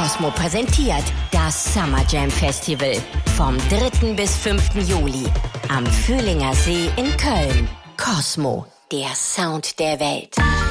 Cosmo präsentiert das Summer Jam Festival vom 3. bis 5. Juli am Fühlinger See in Köln. Cosmo, der Sound der Welt.